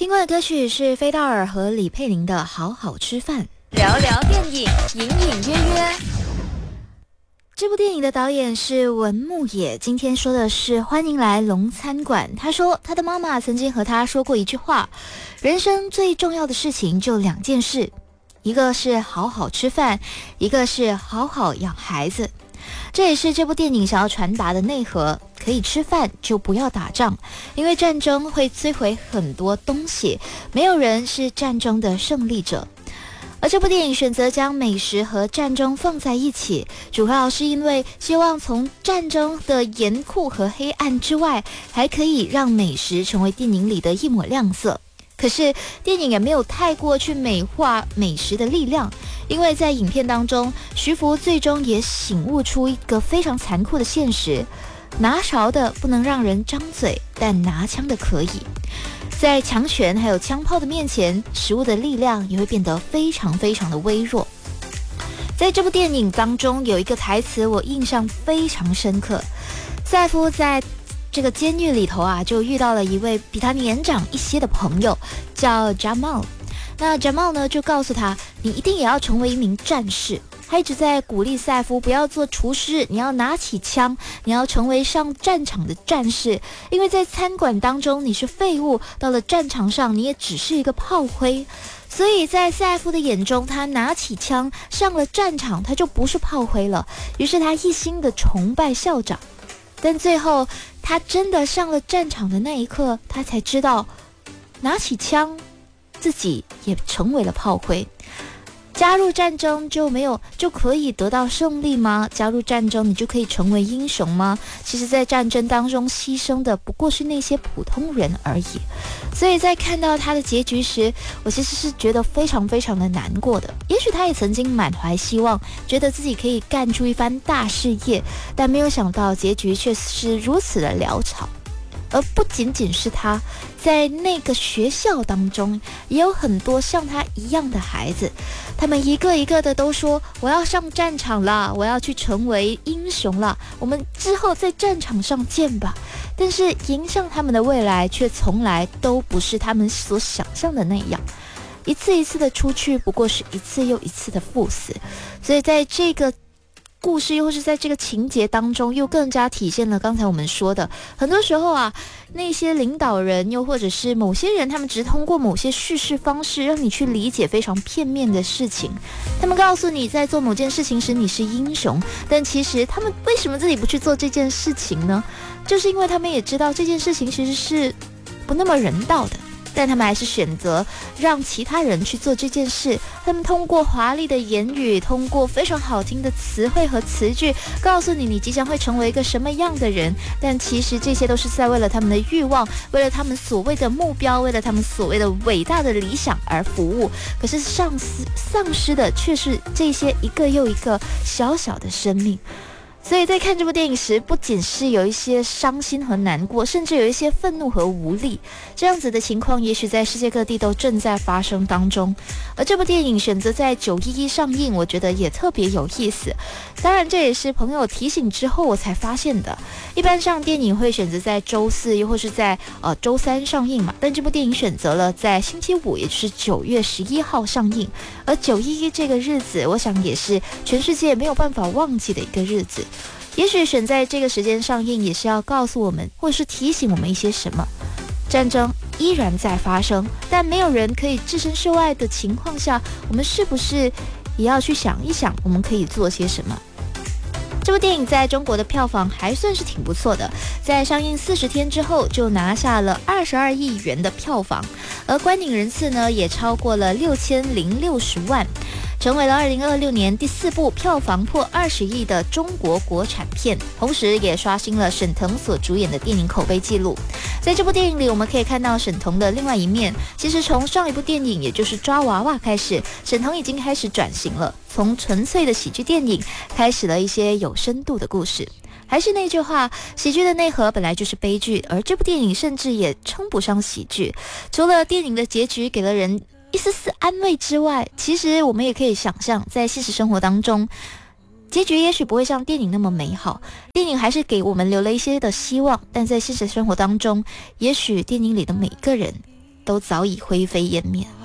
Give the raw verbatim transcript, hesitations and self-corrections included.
听过的歌曲是菲道尔和李佩玲的《好好吃饭》。 聊聊电影，隐隐约约。 这部电影的导演是文牧野，今天说的是欢迎来龙餐馆。他说他的妈妈曾经和他说过一句话，人生最重要的事情就两件事，一个是好好吃饭，一个是好好养孩子。这也是这部电影想要传达的内核，可以吃饭就不要打仗，因为战争会摧毁很多东西，没有人是战争的胜利者。而这部电影选择将美食和战争放在一起，主要是因为希望从战争的严酷和黑暗之外，还可以让美食成为电影里的一抹亮色。可是电影也没有太过去美化美食的力量，因为在影片当中，徐福最终也醒悟出一个非常残酷的现实，拿勺的不能让人张嘴，但拿枪的可以。在强权还有枪炮的面前，食物的力量也会变得非常非常的微弱。在这部电影当中有一个台词我印象非常深刻，赛夫在这个监狱里头啊，就遇到了一位比他年长一些的朋友，叫 Jamal。 那 Jamal 呢就告诉他，你一定也要成为一名战士。他一直在鼓励赛夫不要做厨师，你要拿起枪，你要成为上战场的战士，因为在餐馆当中你是废物，到了战场上你也只是一个炮灰。所以在赛夫的眼中，他拿起枪上了战场，他就不是炮灰了，于是他一心的崇拜校长。但最后他真的上了战场的那一刻，他才知道拿起枪自己也成为了炮灰。加入战争就没有就可以得到胜利吗？加入战争你就可以成为英雄吗？其实在战争当中牺牲的不过是那些普通人而已。所以在看到他的结局时，我其实是觉得非常非常的难过的。也许他也曾经满怀希望，觉得自己可以干出一番大事业，但没有想到结局却是如此的潦草。而不仅仅是他，在那个学校当中也有很多像他一样的孩子，他们一个一个的都说，我要上战场了，我要去成为英雄了，我们之后在战场上见吧。但是迎向他们的未来却从来都不是他们所想象的那样，一次一次的出去，不过是一次又一次的赴死。所以在这个故事又或是在这个情节当中，又更加体现了刚才我们说的，很多时候啊，那些领导人又或者是某些人，他们只是通过某些叙事方式让你去理解非常片面的事情。他们告诉你在做某件事情时你是英雄，但其实他们为什么自己不去做这件事情呢？就是因为他们也知道这件事情其实是不那么人道的，但他们还是选择让其他人去做这件事。他们通过华丽的言语，通过非常好听的词汇和词句，告诉你你即将会成为一个什么样的人，但其实这些都是在为了他们的欲望，为了他们所谓的目标，为了他们所谓的伟大的理想而服务。可是丧失丧失的却是这些一个又一个小小的生命。所以在看这部电影时，不仅是有一些伤心和难过，甚至有一些愤怒和无力。这样子的情况也许在世界各地都正在发生当中。而这部电影选择在九一一上映，我觉得也特别有意思。当然这也是朋友提醒之后我才发现的。一般上电影会选择在周四又或是在呃周三上映嘛，但这部电影选择了在星期五，也就是九月十一号上映。而九一一这个日子，我想也是全世界没有办法忘记的一个日子。也许选在这个时间上映，也是要告诉我们，或是提醒我们一些什么。战争依然在发生，但没有人可以置身事外的情况下，我们是不是也要去想一想，我们可以做些什么？这部电影在中国的票房还算是挺不错的，在上映四十天之后就拿下了二十二亿元的票房，而观影人次呢也超过了六千零六十万。成为了二零二六年第四部票房破二十亿的中国国产片，同时也刷新了沈腾所主演的电影口碑纪录。在这部电影里，我们可以看到沈腾的另外一面。其实从上一部电影，也就是抓娃娃开始，沈腾已经开始转型了，从纯粹的喜剧电影开始了一些有深度的故事。还是那句话，喜剧的内核本来就是悲剧，而这部电影甚至也称不上喜剧。除了电影的结局给了人一丝丝安慰之外，其实我们也可以想象，在现实生活当中，结局也许不会像电影那么美好，电影还是给我们留了一些的希望，但在现实生活当中，也许电影里的每个人都早已灰飞烟灭。